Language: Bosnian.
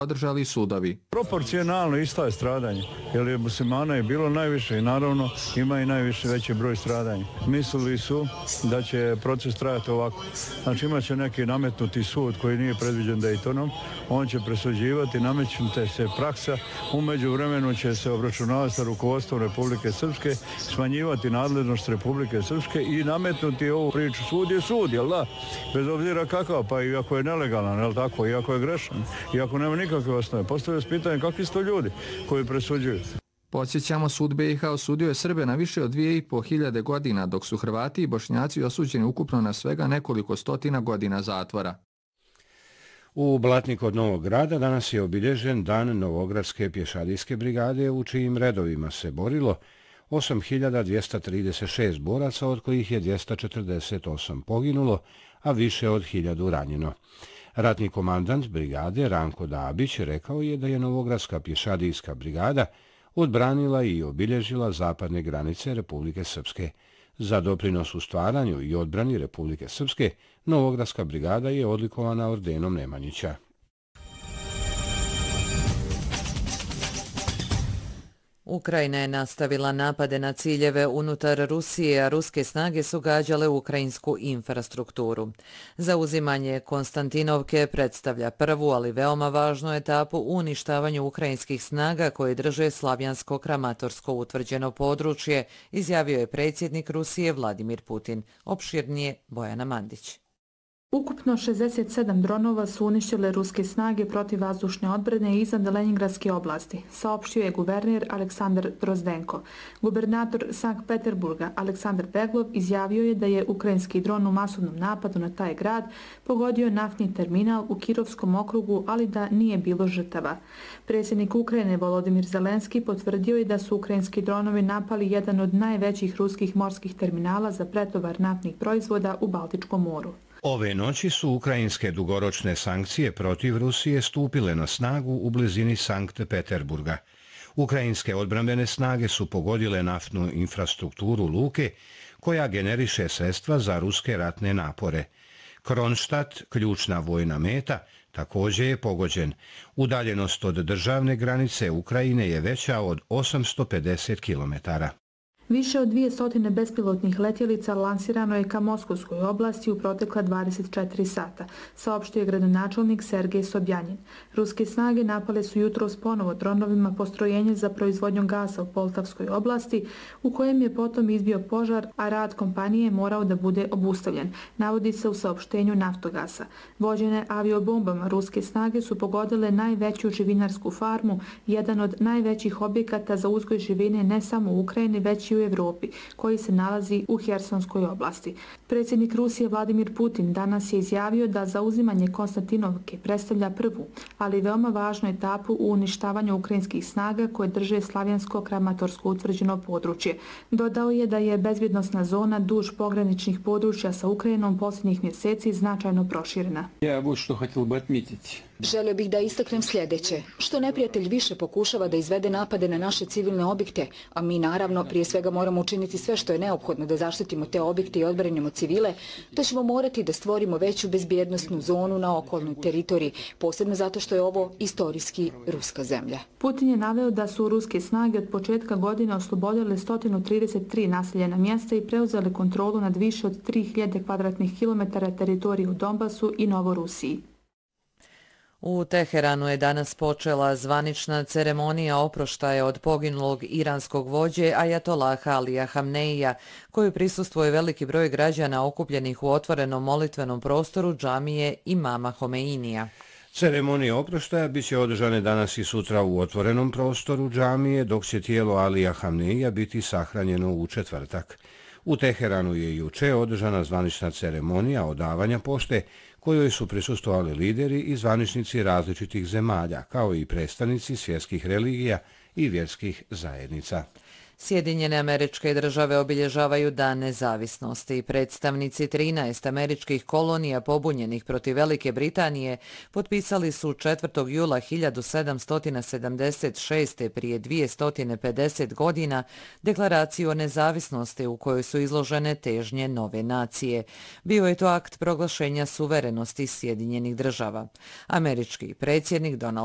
održali sudovi. Proporcionalno isto je stradanje, jer je muslimana je bilo najviše i naravno ima i najviše veći broj stradanja. Mislili su da će proces trajati ovako. Znači imat će neki nametnuti sud koji nije predviđen Daytonom, on će presuđivati, namećute se praksa, u međuvremenu će se obračunavati sa rukovodstvom Republike Srpske, smanjivati nadležnost Republike Srpske i nametnuti ovu priču. Sud je sud, jel da? Bez obzira kakav, pa i ako je nelegalan, jel tako, i ako je grešan, i ako nema nikakve osnove. Postavlja se pitanje kakvi su to ljudi koji presuđuju. Podsjećamo, sud BiH osudio je Srbe na više od 2500 godina, dok su Hrvati i Bošnjaci osuđeni ukupno na svega nekoliko stotina godina zatvora. U Blatni kod Novog Grada danas je obilježen Dan Novogradske pješadijske brigade, u čijim redovima se borilo 8236 boraca, od kojih je 248 poginulo, a više od 1000 ranjeno. Ratni komandant brigade Ranko Dabić rekao je da je Novogradska pješadijska brigada odbranila i obilježila zapadne granice Republike Srpske. Za doprinos u stvaranju i odbrani Republike Srpske, Novogradska brigada je odlikovana ordenom Nemanjića. Ukrajina je nastavila napade na ciljeve unutar Rusije, a ruske snage su gađale ukrajinsku infrastrukturu. Zauzimanje Konstantinovke predstavlja prvu, ali veoma važnu etapu u uništavanju ukrajinskih snaga koje drže Slavjansko-Kramatorsko utvrđeno područje, izjavio je predsjednik Rusije Vladimir Putin. Opširnije Bojana Mandić. Ukupno 67 dronova su uništile ruske snage protivvazdušne odbrane iznad Leningradske oblasti, saopštio je guverner Aleksandar Drozdenko. Gubernator Sankt Peterburga Aleksandar Beglov izjavio je da je ukrajinski dron u masovnom napadu na taj grad pogodio naftni terminal u Kirovskom okrugu, ali da nije bilo žrtava. Predsjednik Ukrajine Volodimir Zelenski potvrdio je da su ukrajinski dronovi napali jedan od najvećih ruskih morskih terminala za pretovar naftnih proizvoda u Baltičkom moru. Ove noći su ukrajinske dugoročne sankcije protiv Rusije stupile na snagu u blizini Sankt Peterburga. Ukrajinske odbrambene snage su pogodile naftnu infrastrukturu luke koja generiše sredstva za ruske ratne napore. Kronštat, ključna vojna meta, također je pogođen. Udaljenost od državne granice Ukrajine je veća od 850 kilometara. Više od 200 bespilotnih letjelica lansirano je ka Moskovskoj oblasti u protekla 24 sata, saopštio je gradonačelnik Sergej Sobjanin. Ruske snage napale su jutros ponovo dronovima postrojenje za proizvodnju gasa u Poltavskoj oblasti, u kojem je potom izbio požar, a rad kompanije morao da bude obustavljen, navodi se u saopštenju Naftogasa. Vođene aviobombama ruske snage su pogodile najveću živinarsku farmu, jedan od najvećih objekata za uzgoj živine ne samo u Ukrajini, već i u Evropi, koji se nalazi u Hersonskoj oblasti. Predsjednik Rusije Vladimir Putin danas je izjavio da zauzimanje Konstantinovke predstavlja prvu, ali veoma važnu etapu u uništavanju ukrajinskih snaga koje drže Slavjansko-Kramatorsko utvrđeno područje. Dodao je da je bezbjednosna zona duž pograničnih područja sa Ukrajinom posljednjih mjeseci značajno proširena. Želio bih da istaknem sljedeće. Što neprijatelj više pokušava da izvede napade na naše civilne objekte, a mi naravno prije svega moramo učiniti sve što je neophodno da zaštitimo te objekte i odbranimo civile, da ćemo morati da stvorimo veću bezbjednosnu zonu na okolnoj teritoriji, posebno zato što je ovo istorijski ruska zemlja. Putin je naveo da su ruske snage od početka godine oslobodile 133 naseljena mjesta i preuzele kontrolu nad više od 3000 kvadratnih kilometara teritorije u Donbasu i Novorusiji. U Teheranu je danas počela zvanična ceremonija oproštaja od poginulog iranskog vođe Ajatolaha Alija Hamneija, koju prisustvuje veliki broj građana okupljenih u otvorenom molitvenom prostoru džamije Imama Homeinija. Ceremonije oproštaja bit će održane danas i sutra u otvorenom prostoru džamije, dok će tijelo Alija Hamneija biti sahranjeno u četvrtak. U Teheranu je juče održana zvanična ceremonija odavanja pošte, kojoj su prisustvovali lideri i zvaničnici različitih zemalja, kao i predstavnici svjetskih religija i vjerskih zajednica. Sjedinjene Američke Države obilježavaju Dan nezavisnosti. Predstavnici 13 američkih kolonija pobunjenih protiv Velike Britanije potpisali su 4. jula 1776. prije 250 godina deklaraciju o nezavisnosti u kojoj su izložene težnje nove nacije. Bio je to akt proglašenja suverenosti Sjedinjenih Država. Američki predsjednik Donald